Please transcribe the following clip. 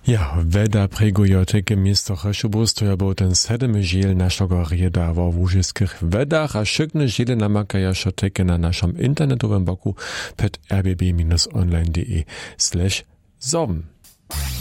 Ja, weda pregujo teke miesto Chešubus, to ja był ten 7 žiel našego rieda wo wóżyskich wedach, a szykne žiele namakaja šo teke na naszym internetowym boku pet rbb-online.de/sorben.